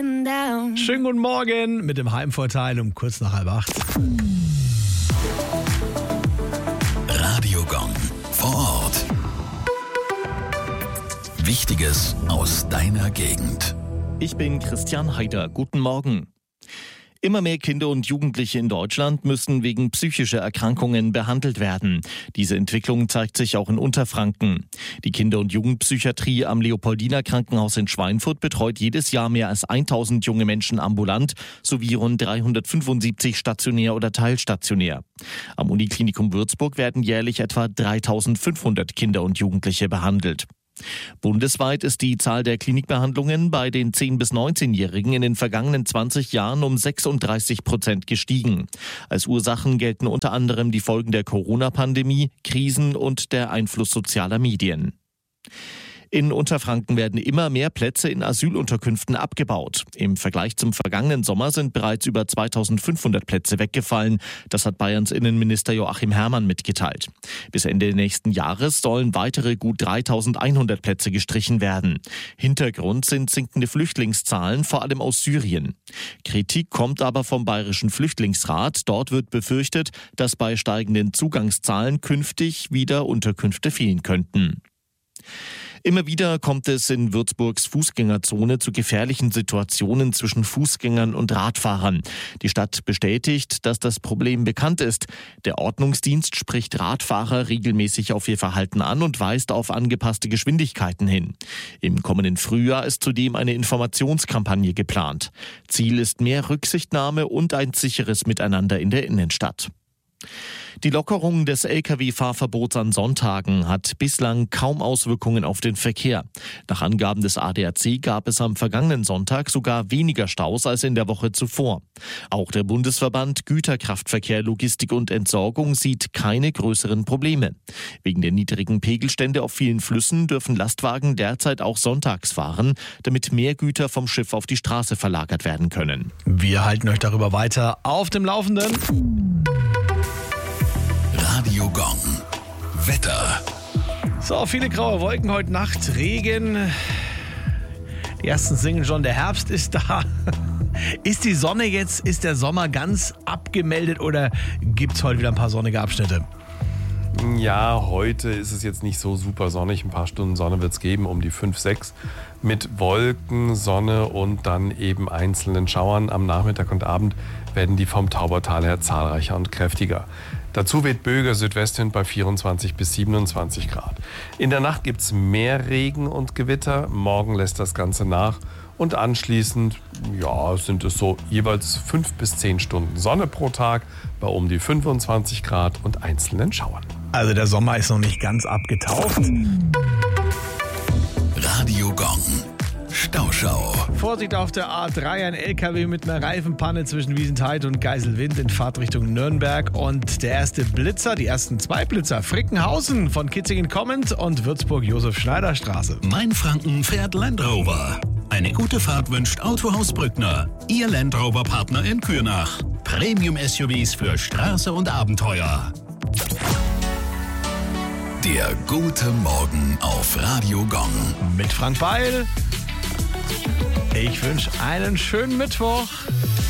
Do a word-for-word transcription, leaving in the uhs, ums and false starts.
Schönen guten Morgen mit dem Heimvorteil um kurz nach halb acht. Radio Gong vor Ort. Wichtiges aus deiner Gegend. Ich bin Christian Heider. Guten Morgen. Immer mehr Kinder und Jugendliche in Deutschland müssen wegen psychischer Erkrankungen behandelt werden. Diese Entwicklung zeigt sich auch in Unterfranken. Die Kinder- und Jugendpsychiatrie am Leopoldiner Krankenhaus in Schweinfurt betreut jedes Jahr mehr als tausend junge Menschen ambulant sowie rund dreihundertfünfundsiebzig stationär oder teilstationär. Am Uniklinikum Würzburg werden jährlich etwa dreitausendfünfhundert Kinder und Jugendliche behandelt. Bundesweit ist die Zahl der Klinikbehandlungen bei den zehn- bis neunzehnjährigen in den vergangenen zwanzig Jahren um sechsunddreißig Prozent gestiegen. Als Ursachen gelten unter anderem die Folgen der Corona-Pandemie, Krisen und der Einfluss sozialer Medien. In Unterfranken werden immer mehr Plätze in Asylunterkünften abgebaut. Im Vergleich zum vergangenen Sommer sind bereits über zweitausendfünfhundert Plätze weggefallen. Das hat Bayerns Innenminister Joachim Herrmann mitgeteilt. Bis Ende nächsten Jahres sollen weitere gut dreitausendeinhundert Plätze gestrichen werden. Hintergrund sind sinkende Flüchtlingszahlen, vor allem aus Syrien. Kritik kommt aber vom Bayerischen Flüchtlingsrat. Dort wird befürchtet, dass bei steigenden Zugangszahlen künftig wieder Unterkünfte fehlen könnten. Immer wieder kommt es in Würzburgs Fußgängerzone zu gefährlichen Situationen zwischen Fußgängern und Radfahrern. Die Stadt bestätigt, dass das Problem bekannt ist. Der Ordnungsdienst spricht Radfahrer regelmäßig auf ihr Verhalten an und weist auf angepasste Geschwindigkeiten hin. Im kommenden Frühjahr ist zudem eine Informationskampagne geplant. Ziel ist mehr Rücksichtnahme und ein sicheres Miteinander in der Innenstadt. Die Lockerung des L K W-Fahrverbots an Sonntagen hat bislang kaum Auswirkungen auf den Verkehr. Nach Angaben des A D A C gab es am vergangenen Sonntag sogar weniger Staus als in der Woche zuvor. Auch der Bundesverband Güterkraftverkehr, Logistik und Entsorgung sieht keine größeren Probleme. Wegen der niedrigen Pegelstände auf vielen Flüssen dürfen Lastwagen derzeit auch sonntags fahren, damit mehr Güter vom Schiff auf die Straße verlagert werden können. Wir halten euch darüber weiter auf dem Laufenden. Radio Gong. Wetter. So, viele graue Wolken heute Nacht, Regen. Die ersten singen schon, der Herbst ist da. Ist die Sonne jetzt, ist der Sommer ganz abgemeldet oder gibt es heute wieder ein paar sonnige Abschnitte? Ja, heute ist es jetzt nicht so super sonnig. Ein paar Stunden Sonne wird es geben, um die fünf, sechs. Mit Wolken, Sonne und dann eben einzelnen Schauern am Nachmittag und Abend werden die vom Taubertal her zahlreicher und kräftiger. Dazu weht böiger Südwestwind bei vierundzwanzig bis siebenundzwanzig Grad. In der Nacht gibt es mehr Regen und Gewitter. Morgen lässt das Ganze nach. Und anschließend ja, sind es so jeweils fünf bis zehn Stunden Sonne pro Tag bei um die fünfundzwanzig Grad und einzelnen Schauern. Also der Sommer ist noch nicht ganz abgetaucht. Radio Gong. Stauschau. Vorsicht auf der A drei, ein L K W mit einer Reifenpanne zwischen Wiesentheid und Geiselwind in Fahrtrichtung Nürnberg. Und der erste Blitzer, die ersten zwei Blitzer, Frickenhausen von Kitzingen kommend und Würzburg-Josef-Schneider-Straße. Mainfranken fährt Land Rover. Eine gute Fahrt wünscht Autohaus Brückner. Ihr Land Rover-Partner in Kürnach. Premium-S U Vs für Straße und Abenteuer. Der gute Morgen auf Radio Gong. Mit Frank Beil. Ich wünsche einen schönen Mittwoch.